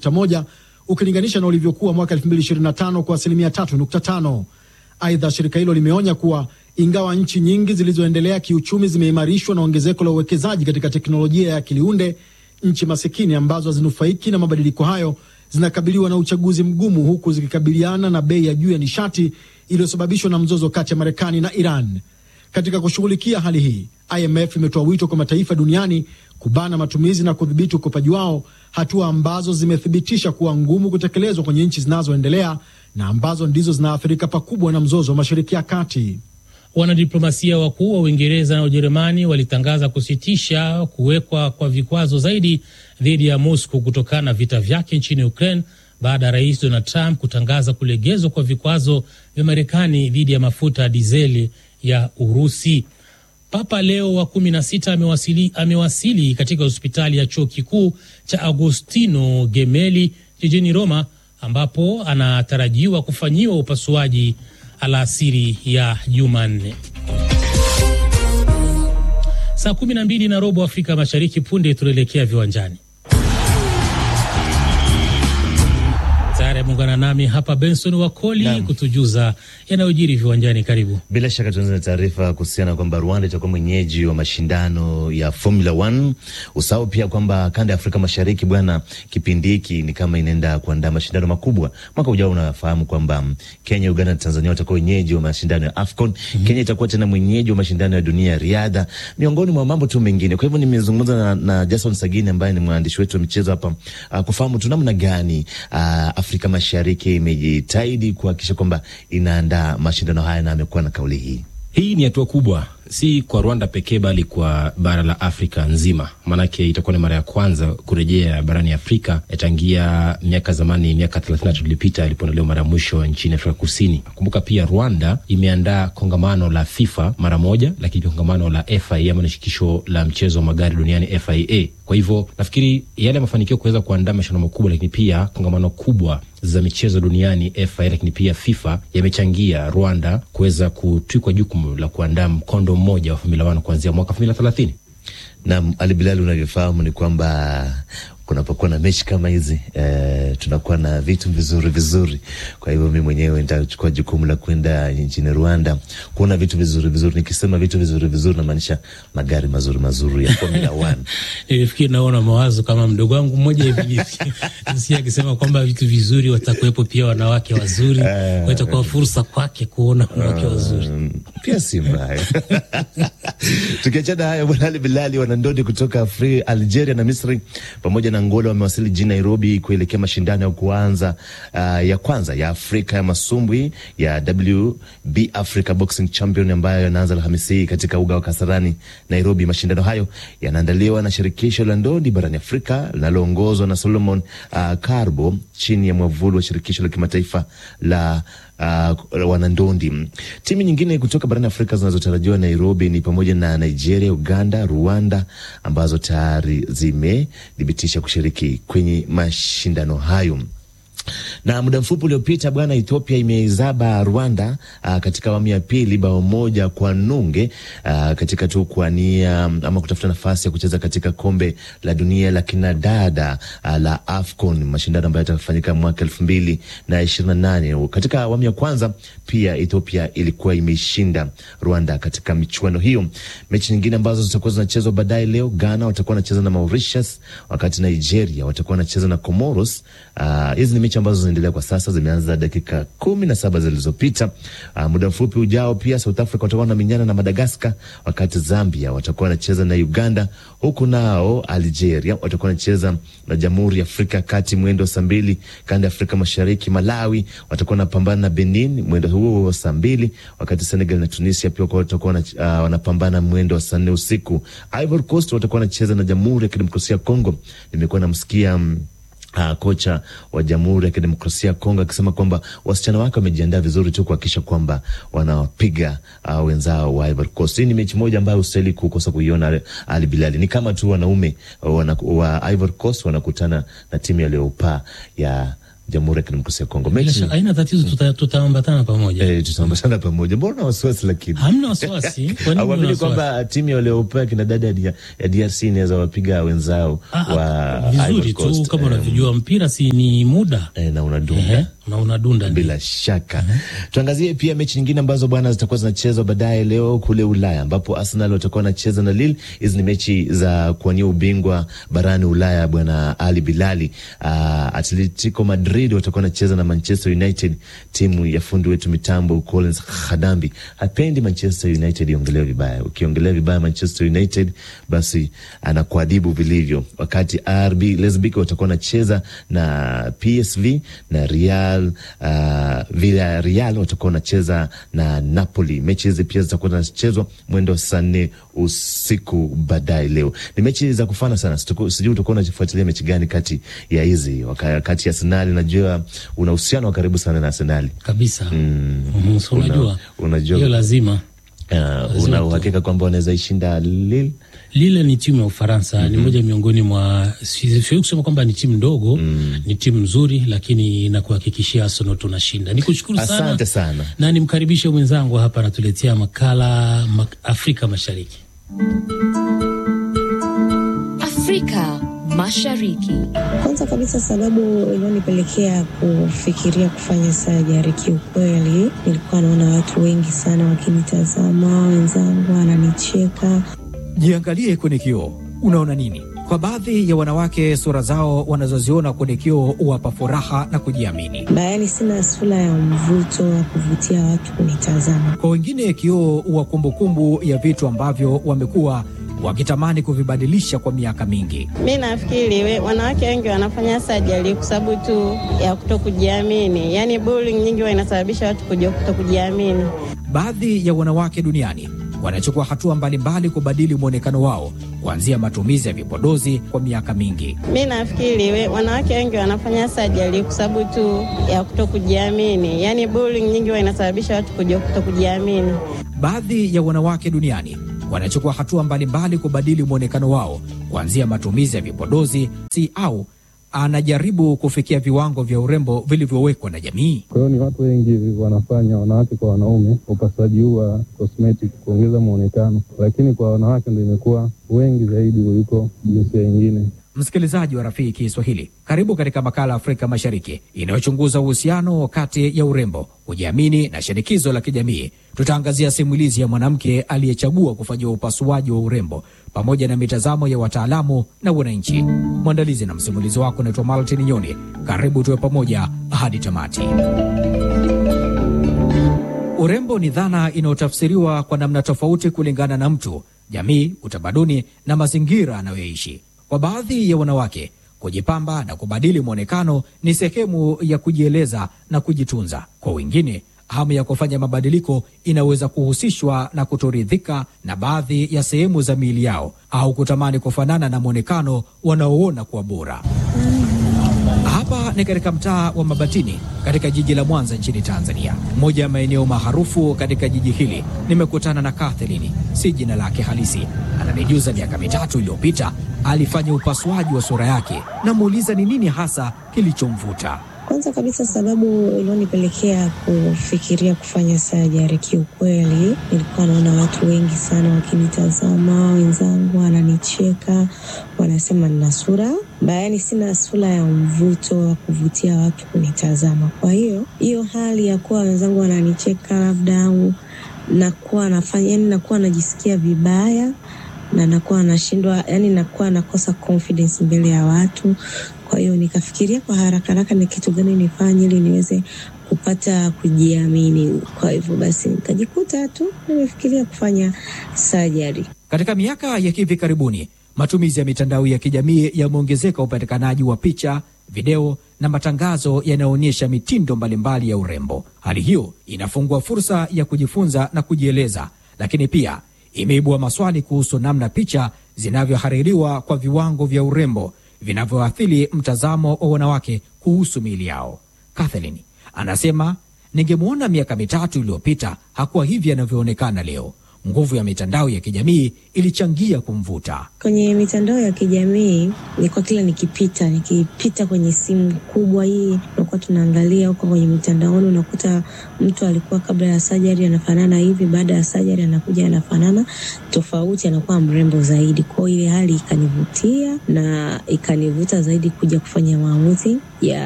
2.1 ukilinganisha na ulivyokuwa mwaka 2025 kwa 3.5%. Aidha, shirika hilo limeonya kuwa ingawa nchi nyingi zilizoendelea kiuchumi zimeimarishwa na ongezeko la uwekezaji katika teknolojia ya akili unde, nchi masikini ambazo hazinufaiki na mabadiliko hayo zinakabiliwa na uchaguzi mgumu, huku zikikabiliana na bei ya juu ya nishati iliyosababishwa na mzozo kati ya Marekani na Iran. Katika kushughulikia hali hii, IMF imetoa wito kwa mataifa duniani kubana matumizi na kudhibiti ukopaji wao, hatua ambazo zimethibitisha kuwa ngumu kutekelezwa kwenye nchi zinazoendelea na ambazo ndizo zinaathirika pakubwa na mzozo wa Mashariki ya Kati. Wanadiplomasia wakuu wa Uingereza na Ujerumani walitangaza kusitisha kuwekwa kwa vikwazo zaidi dhidi ya Moscow kutokana na vita vyake nchini Ukraine baada ya Rais Donald Trump kutangaza kulegezwa kwa vikwazo vya Marekani dhidi ya mafuta ya dizeli ya Urusi. Papa Leo wa 16 amewasili katika hospitali ya chuo kikuu cha Agostino Gemelli jijini Roma, ambapo anatarajiwa kufanyiwa upasuaji alasiri ya Jumanne. Saa 12:15 Afrika Mashariki. Punde tunaelekea viwanjani. Tayari muungana nami hapa Benson Wakoli kutujuza yanayojiri viwanjani. Karibu. Bila shaka tuanze na taarifa kuhusiana kwamba Rwanda itakuwa mwenyeji wa mashindano ya Formula 1. Usahau pia kwamba kanda ya Afrika Mashariki bwana, kipindi hiki ni kama inaenda kuandaa mashindano makubwa. Mwaka ujao unafahamu kwamba Kenya, Uganda na Tanzania watakuwa wenyeji wa mashindano ya AFCON. Kenya itakuwa tena mwenyeji wa mashindano ya dunia ya riadha, miongoni mwa mambo tu mengine. Kwa hivyo nimezungumza na Jason Sagini ambaye ni mwandishi wetu wa michezo hapa kufahamu tu namna gani Afrika Mashariki imejitahidi kuhakikisha kwamba inaandaa mashindano haya, na amekuwa na kauli hii. Hii ni hatua kubwa, si kwa Rwanda pekee bali kwa bara la Afrika nzima. Maanake itakuwa ni mara ya kwanza kurejea barani Afrika tangia miaka zamani, miaka 33 iliyopita ilipoondolewa mara mwisho nchini Afrika Kusini. Kumbuka pia Rwanda imeandaa kongamano la FIFA mara moja, lakini pia kongamano la FIA ama shirikisho la mchezo wa magari duniani FIA. Kwa hivyo nafikiri yale mafanikio kuweza kuandaa mashindano makubwa, lakini pia kongamano kubwa za michezo duniani FIA, lakini pia FIFA yamechangia Rwanda kuweza kutwikwa jukumu la kuandaa mkondo mmoja wa Formula 1 kuanzia mwaka 2030. Na Ali Bilal, unavyofahamu ni kwamba kunapokuwa na mechi kama hizi tunakuwa na vitu vizuri. Kwa hivyo mimi mwenyewe nitachukua jukumu la kwenda nchini Rwanda kuona vitu vizuri. Nikisema vitu vizuri na maanisha magari mazuri ya Formula 1. Nilifikiri naona mawazo kama mdogo wangu mmoja hivi. Sisi akisema kwamba vitu vizuri watakuwepo pia wanawake wazuri. Itakuwa fursa kwake kuona wanawake wazuri. Pia si mbaya. Tukiachana hayo, bwana Ali Bilal, wanandondi kutoka Algeria na Misri pamoja na Angola wamewasili jijini Nairobi kuelekea mashindano ya kwanza ya Afrika ya masumbwi ya WB Africa Boxing Champion ambayo yanaanza Alhamisi katika uga wa Kasarani, Nairobi. Mashindano hayo yanaandaliwa na shirikisho la ndondi barani Afrika linaloongozwa na Solomon Karbo chini ya mwavuli wa shirikisho la kimataifa la wanandondi. Timu nyingine kutoka barani Afrika zinazotarajiwa Nairobi ni pamoja na Nigeria, Uganda, Rwanda ambazo tayari zimedhibitisha kushiriki kwenye mashindano hayo. Na muda mfupi uliopita bwana, Ethiopia imeizaba Rwanda katika awamu ya pili 1-0 katika tu kuania ama kutafuta nafasi ya kucheza katika kombe la dunia la kinadada la AFCON, mashindano ambayo yatafanyika mwaka 2028. Katika awamu ya kwanza pia Ethiopia ilikuwa imeshinda Rwanda katika michuano hiyo. Mechi nyingine ambazo zitakuwa zinachezwa baadaye leo, Ghana watakuwa wanacheza na Mauritius, wakati Nigeria watakuwa wanacheza na Comoros. Hizi ni mechi ambazo zinaendelea kwa sasa, zimeanza dakika 17 zilizopita. Muda mfupi ujao pia South Africa watakuwa wanamenyana na Madagascar, wakati Zambia watakuwa wanacheza na Uganda, huku nao Algeria watakuwa wanacheza na Jamhuri ya Afrika Kati mwendo saa 2. Kanda ya Afrika Mashariki, Malawi watakuwa wanapambana na Benin mwendo huo saa 2, wakati Senegal na Tunisia pia watakuwa wanapambana mwendo wa saa 4 usiku. Ivory Coast watakuwa wanacheza na Jamhuri ya Kidemokrasia ya Kongo. Nimekuwa namsikia kocha wa Jamhuri ya Kidemokrasia ya Kongo akisema kwamba wasichana wake wamejiandaa vizuri tu kuhakikisha kwamba wanawapiga wenzao wa Ivory Coast. Hii ni mechi moja ambayo usitahili kukosa kuiona, Ali Bilali. Ni kama tu wanaume wa Ivory Coast wanakutana na timu ya Leopards ya Jamhuri ya Kidemokrasia ya Kongo. Mechi haina tatizo, tutaambatana pamoja. Tutaambatana pamoja. Mbona wasiwasi lakini? Hamna wasiwasi. Kwa nini unaamini kwamba timu waliopewa kina dada ya DRC inaweza wapiga wenzao wa vizuri tu kama unavyojua mpira si ni muda. Na unadunda. Na unadunda bila shaka. Tuangazie pia mechi nyingine ambazo bwana zitakuwa zinachezwa baadaye leo kule Ulaya, ambapo Arsenal watakuwa wanacheza na Lille. Hizi ni mechi za kuwania ubingwa barani Ulaya bwana Ali Bilali. Atletico Madrid watakuwa wanacheza na Manchester United, timu ya fundi wetu mitambo Collins Khadambi. Hapendi Manchester United iongelewe vibaya. Ukiongelea vibaya Manchester United basi anakuadhibu vilivyo. Wakati RB Leipzig watakuwa wanacheza na PSV na Villarreal watakuwa wanacheza na Napoli. Mechi hizi pia zitakuwa zinachezwa mwendo saa 4 usiku baadaye leo. Ni mechi za kufana sana. Sijui utakuwa unafuatilia mechi gani kati ya hizi? Wakati ya Arsenal, najua una uhusiano wa karibu sana na Arsenal. Kabisa. Unajua hiyo lazima. Una uhakika kwamba wanaweza ishinda Lille? Lille ni timu ya Ufaransa, ni moja miongoni mwa, siwezi kusema kwamba ni timu ndogo, ni timu nzuri, lakini nakuhakikishia Arsenal tunashinda. Nikushukuru sana. Asante sana. Na nimkaribishe mwenzangu hapa anatuletea makala Afrika Mashariki. Afrika Mashariki. Kwanza kabisa sababu ilionipelekea kufikiria kufanya surgery, kiukweli nilikuwa naona watu wengi sana wakinitazama, wenzangu wananicheka. Jiangalie kwenye kioo, unaona nini? Kwa baadhi ya wanawake sura zao wanazoziona kwenye kioo huwapa furaha na kujiamini. Bayani sina sura ya mvuto wa kuvutia watu kunitazama. Kwa wengine kioo huwa kumbukumbu ya vitu ambavyo wamekuwa wakitamani kuvibadilisha kwa miaka mingi. Mimi nafikiri wanawake wengi wanafanya surgery kwa sababu tu ya kutokujiamini. Yaani bullying nyingi inasababisha watu kutokujiamini. Baadhi ya wanawake duniani wanachukua hatua mbalimbali kubadili muonekano wao, kuanzia matumizi ya vipodozi kwa miaka mingi. Mimi nafikiri wanawake wengi wanafanya surgery kwa sababu tu ya kutokujiamini. Yaani bullying nyingi inasababisha watu kutokujiamini. Baadhi ya wanawake duniani wanachukua hatua mbalimbali kubadili muonekano wao, kuanzia matumizi ya vipodozi au anajaribu kufikia viwango vya urembo vilivyowekwa na jamii. Kwa hiyo ni watu wengi wanafanya, wanawake kwa wanaume, upasuaji huu wa cosmetic kuongeza muonekano, lakini kwa wanawake ndio imekuwa wengi zaidi kuliko jinsia nyingine. Msikilizaji wa Rafiki Kiswahili, karibu katika makala Afrika Mashariki inayochunguza uhusiano kati ya urembo, kujiamini na shinikizo la kijamii. Tutaangazia simulizi ya mwanamke aliyechagua kufanyia upasuaji wa urembo pamoja na mitazamo ya wataalamu na wananchi. Mwandalizi na msimulizi wako naitwa Martin Nyoni. Karibu tuwe pamoja hadi tamati. Urembo ni dhana inayotafsiriwa kwa namna tofauti kulingana na mtu, jamii, utamaduni na mazingira anayoishi. Kwa baadhi ya wanawake, kujipamba na kubadili muonekano ni sehemu ya kujieleza na kujitunza. Kwa wengine, hamu ya kufanya mabadiliko inaweza kuhusishwa na kutoridhika na baadhi ya sehemu za miili yao au kutamani kufanana na muonekano wanaoona kuwa bora. Hapa ni katika mtaa wa Mabatini katika jiji la Mwanza nchini Tanzania, moja ya maeneo maarufu katika jiji hili. Nimekutana na Catherine, si jina lake halisi. Ananijuza miaka 3 iliyopita alifanya upasuaji wa sura yake. Namuuliza ni nini hasa kilichomvuta. Kwanza kabisa sababu ilionipelekea kufikiria kufanya surgery, kiukweli nilikuwa naona watu wengi sana wakinitazama, wenzangu wananicheka, wanasema nina sura bayani, sina sura ya mvuto wa kuvutia watu kunitazama. Kwa hiyo hali ya kuwa wenzangu wananicheka, labda nakuwa najisikia vibaya na nakuwa nashindwa, yani nakuwa nakosa confidence mbele ya watu. Kwa hiyo nikafikiria kwa haraka ni kitu gani nifanye ili niweze kupata kujiamini. Kwa hivyo basi nikajikuta tu nimefikiria kufanya surgery. Katika miaka ya hivi karibuni, matumizi ya mitandao ya kijamii yameongezeka upatikanaji wa picha, video na matangazo yanayoonyesha mitindo mbalimbali ya urembo. Hali hiyo inafungua fursa ya kujifunza na kujieleza, lakini pia imeibua maswali kuhusu namna picha zinavyohaririwa kwa viwango vya urembo vinavyoathiri mtazamo wa wanawake kuhusu miili yao. Catherine anasema, ningemwona miaka 3 iliyopita hakuwa hivi anavyoonekana leo. nguvu ya mitandao ya kijamii ilichangia kumvuta. Kwenye mitandao ya kijamii nilikuwa kila nikipita kwenye simu kubwa hii, nakuwa tunaangalia huko kwenye mitandaoni, unakuta mtu alikuwa kabla ya surgery anafanana hivi, baada ya surgery anakuja anafanana tofauti, anakuwa mrembo zaidi. Kwa hiyo ile hali ikanivutia na ikanivuta zaidi kuja kufanya maamuzi ya